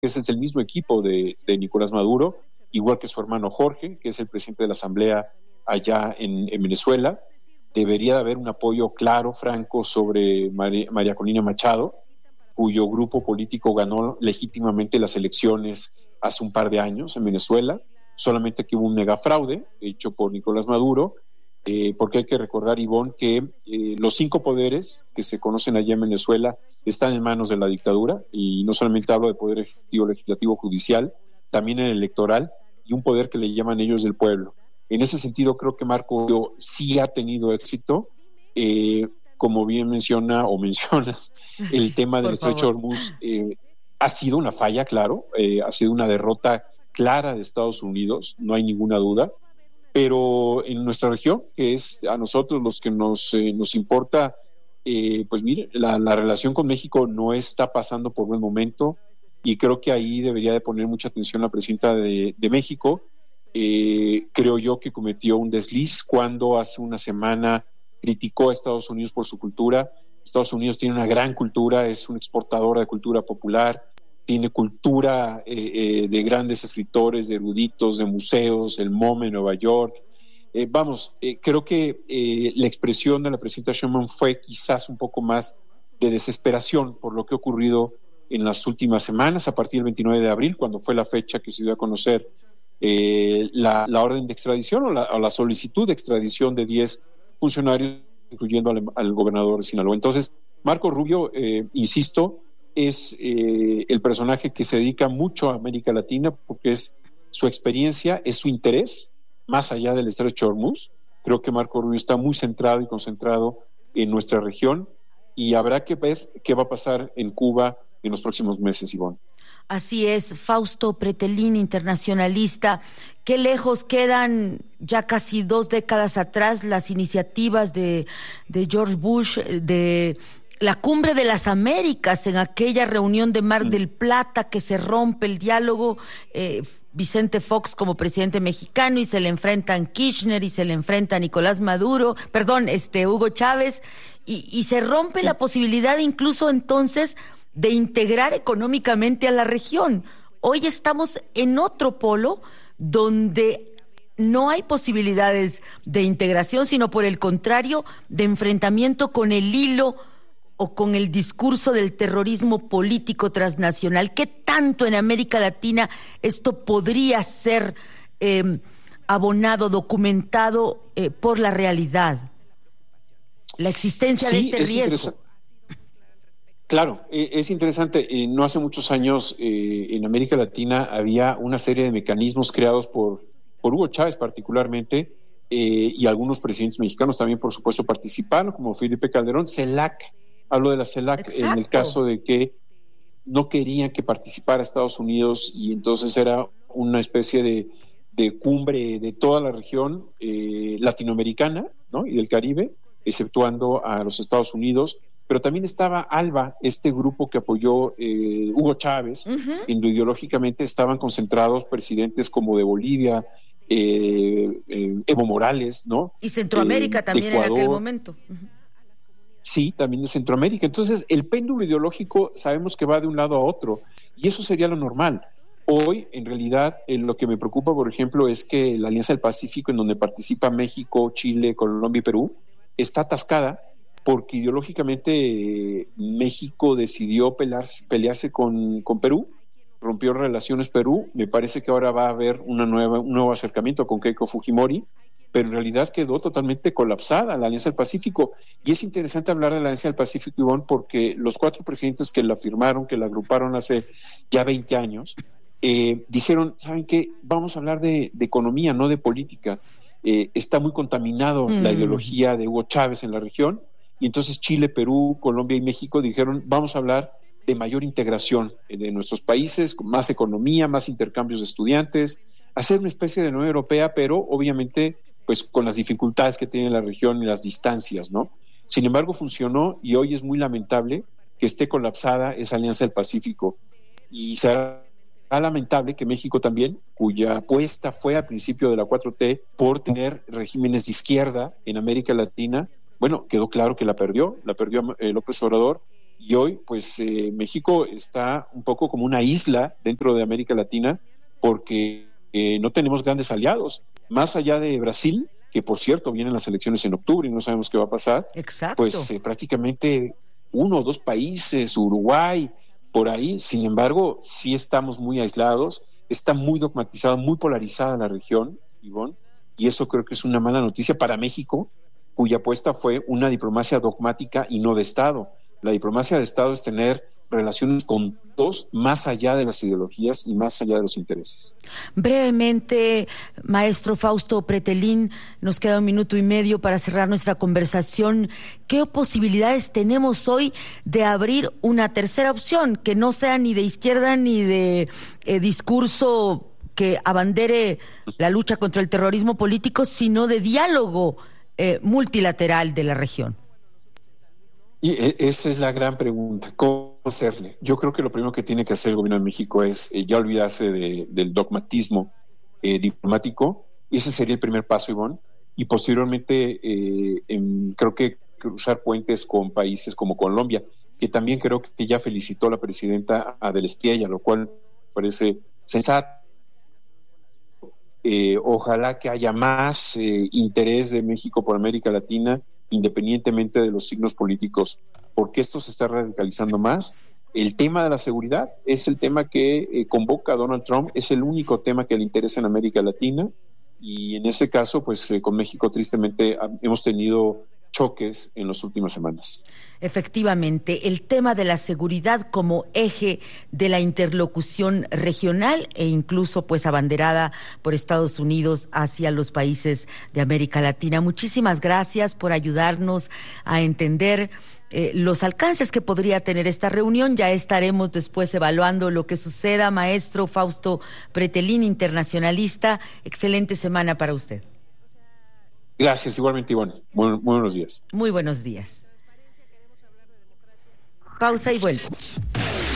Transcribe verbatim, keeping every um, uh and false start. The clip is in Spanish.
ese es el mismo equipo de, de Nicolás Maduro, igual que su hermano Jorge, que es el presidente de la Asamblea allá en, en Venezuela. Debería de haber un apoyo claro, franco, sobre María, María Corina Machado, cuyo grupo político ganó legítimamente las elecciones hace un par de años en Venezuela, solamente que hubo un megafraude hecho por Nicolás Maduro, eh, porque hay que recordar, Ivonne, que eh, los cinco poderes que se conocen allá en Venezuela están en manos de la dictadura, y no solamente hablo de poder ejecutivo, legislativo, judicial, también el electoral, y un poder que le llaman ellos del pueblo. En ese sentido, creo que Marco Rubio sí ha tenido éxito, eh, como bien menciona o mencionas, el tema del Estrecho de Hormuz eh, ha sido una falla, claro, eh, ha sido una derrota clara de Estados Unidos, no hay ninguna duda, pero en nuestra región, que es a nosotros los que nos, eh, nos importa, eh, pues mire, la, la relación con México no está pasando por buen momento, y creo que ahí debería de poner mucha atención la presidenta de, de México. Eh, creo yo que cometió un desliz cuando hace una semana criticó a Estados Unidos por su cultura. Estados Unidos tiene una gran cultura, es una exportadora de cultura popular, tiene cultura eh, eh, de grandes escritores, de eruditos, de museos, el MoMA en Nueva York. Eh, vamos, eh, creo que eh, la expresión de la presidenta Sheinbaum fue quizás un poco más de desesperación por lo que ha ocurrido en las últimas semanas, a partir del veintinueve de abril, cuando fue la fecha que se dio a conocer eh, la, la orden de extradición o la, o la solicitud de extradición de diez funcionarios, incluyendo al, al gobernador de Sinaloa. Entonces, Marco Rubio, eh, insisto, es eh, el personaje que se dedica mucho a América Latina, porque es su experiencia, es su interés, más allá del Estrecho de Hormuz. Creo que Marco Rubio está muy centrado y concentrado en nuestra región, y habrá que ver qué va a pasar en Cuba en los próximos meses, Ivonne. Así es, Fausto Pretelín, internacionalista. Qué lejos quedan ya casi dos décadas atrás las iniciativas de, de George Bush, de la Cumbre de las Américas, en aquella reunión de Mar del Plata, que se rompe el diálogo, eh, Vicente Fox como presidente mexicano, y se le enfrentan Kirchner y se le enfrenta Nicolás Maduro, perdón, este Hugo Chávez, y, y se rompe la posibilidad incluso entonces de integrar económicamente a la región. Hoy estamos en otro polo donde no hay posibilidades de integración, sino por el contrario, de enfrentamiento con el hilo o con el discurso del terrorismo político transnacional. ¿Qué tanto en América Latina esto podría ser eh, abonado, documentado eh, por la realidad? La existencia sí, de este riesgo. Claro, es interesante. No hace muchos años eh, en América Latina había una serie de mecanismos creados por, por Hugo Chávez particularmente, eh, y algunos presidentes mexicanos también, por supuesto, participaron, como Felipe Calderón. CELAC, hablo de la CELAC. Exacto. En el caso de que no querían que participara Estados Unidos, y entonces era una especie de, de cumbre de toda la región eh, latinoamericana, ¿no?, y del Caribe, exceptuando a los Estados Unidos. Pero también estaba ALBA, este grupo que apoyó eh, Hugo Chávez, uh-huh. en donde ideológicamente estaban concentrados presidentes como de Bolivia, eh, eh, Evo Morales, ¿no? Y Centroamérica eh, también Ecuador, en aquel momento. Uh-huh. Sí, también de Centroamérica. Entonces, el péndulo ideológico sabemos que va de un lado a otro, y eso sería lo normal. Hoy, en realidad, eh, lo que me preocupa, por ejemplo, es que la Alianza del Pacífico, en donde participa México, Chile, Colombia y Perú, está atascada, porque ideológicamente eh, México decidió pelearse, pelearse con, con Perú, rompió relaciones Perú. Me parece que ahora va a haber una nueva, un nuevo acercamiento con Keiko Fujimori, pero en realidad quedó totalmente colapsada la Alianza del Pacífico. Y es interesante hablar de la Alianza del Pacífico, Ivonne, porque los cuatro presidentes que la firmaron, que la agruparon hace ya veinte años, eh, dijeron, ¿saben qué? Vamos a hablar de, de economía, no de política. Eh, está muy contaminado mm. la ideología de Hugo Chávez en la región. Y entonces Chile, Perú, Colombia y México dijeron, vamos a hablar de mayor integración de nuestros países, con más economía, más intercambios de estudiantes, hacer una especie de Unión Europea, pero obviamente pues con las dificultades que tiene la región y las distancias, ¿no? Sin embargo, funcionó, y hoy es muy lamentable que esté colapsada esa Alianza del Pacífico. Y será lamentable que México también, cuya apuesta fue al principio de la cuatro T por tener regímenes de izquierda en América Latina, bueno, quedó claro que la perdió, la perdió eh, López Obrador, y hoy pues eh, México está un poco como una isla dentro de América Latina porque eh, no tenemos grandes aliados, más allá de Brasil, que por cierto vienen las elecciones en octubre y no sabemos qué va a pasar. Exacto. Pues eh, prácticamente uno o dos países, Uruguay, por ahí. Sin embargo, sí estamos muy aislados, está muy dogmatizada, muy polarizada la región, Ivonne, y eso creo que es una mala noticia para México, cuya apuesta fue una diplomacia dogmática y no de Estado. La diplomacia de Estado es tener relaciones con todos más allá de las ideologías y más allá de los intereses. Brevemente, maestro Fausto Pretelín, nos queda un minuto y medio para cerrar nuestra conversación. ¿Qué posibilidades tenemos hoy de abrir una tercera opción que no sea ni de izquierda ni de eh, discurso que abandere la lucha contra el terrorismo político, sino de diálogo eh, multilateral de la región? Y esa es la gran pregunta, ¿cómo hacerle? Yo creo que lo primero que tiene que hacer el gobierno de México es eh, ya olvidarse de, del dogmatismo eh, diplomático. Ese sería el primer paso, Ivonne, y posteriormente eh, en, creo que cruzar puentes con países como Colombia, que también creo que ya felicitó la presidenta Adel Espiella, lo cual parece sensato. Eh, ojalá que haya más eh, interés de México por América Latina, independientemente de los signos políticos, porque esto se está radicalizando más. El tema de la seguridad es el tema que eh, convoca a Donald Trump, es el único tema que le interesa en América Latina, y en ese caso, pues eh, con México tristemente hemos tenido choques en las últimas semanas. Efectivamente, el tema de la seguridad como eje de la interlocución regional e incluso pues abanderada por Estados Unidos hacia los países de América Latina. Muchísimas gracias por ayudarnos a entender eh, los alcances que podría tener esta reunión. Ya estaremos después evaluando lo que suceda. Maestro Fausto Pretelín, internacionalista, excelente semana para usted. Gracias, igualmente, Ivonne. Muy, muy buenos días. Muy buenos días. Pausa y vuelvo.